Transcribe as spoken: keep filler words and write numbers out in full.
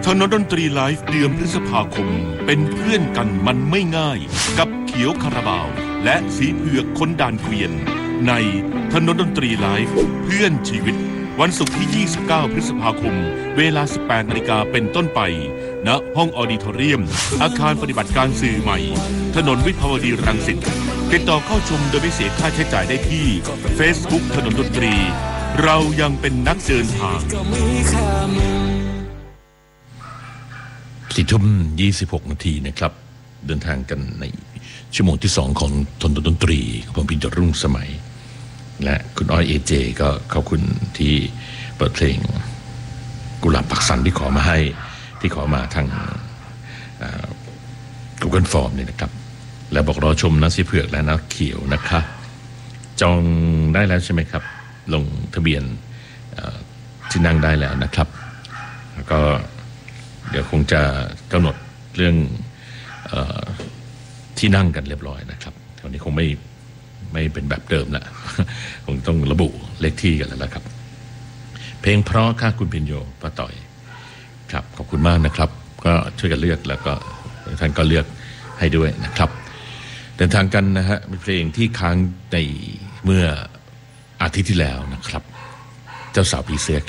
ทางดนตรีไลฟ์เดือนพฤษภาคมเป็นเพื่อนกันมันไม่ง่ายกับเขียวคาราบาวและสีเผือกคนด่านเกวียนในถนนดนตรีไลฟ์เพื่อนชีวิตวันศุกร์ที่ยี่สิบเก้าพฤษภาคมเวลา สิบแปดนาฬิกาเป็นต้นไปณห้องออดิทอเรียมอาคารปฏิบัติการสื่อใหม่ถนนวิภาวดีรังสิตติดต่อเข้าชมโดยไม่เสียค่าใช้จ่ายได้ที่ Facebook ถนนดนตรีเรายังเป็นนักเดินทางสี่ทุ่มยี่สิบหกนาทีนะครับเดินทางกันในชั่วโมงที่สองของถนนดนตรีของผมพินจรุ่งสมัยและคุณอ้อยเอเจก็ขอบคุณที่เปิดเพลงกุหลาบปักสันที่ขอมาให้ที่ขอมาทาง Google Form เนี่ยนะครับแล้วบอกรอชมนะสีเผือกและนะเขียวนะคะจองได้แล้วใช่ไหมครับลงทะเบียนที่นั่งได้แล้วนะครับแล้วก็เดี๋ยวคงจะกำหนดเรื่องเอ่อที่นั่งกันเรียบร้อยนะครับคราวนี้คงไม่ไม่เป็นแบบเดิมละ คงต้องระบุเลขที่กันแล้วนะครับเพลงเพราะค่ะคุณพิญโยป้าต่อยครับขอบคุณมากนะครับก็ช่วยกันเลือกแล้วก็ท่านก็เลือกให้ด้วยนะครับเดินทางกันนะฮะมีเพลงที่ค้างในเมื่ออาทิตย์ที่แล้วนะครับเจ้าสาวผีเสื้อ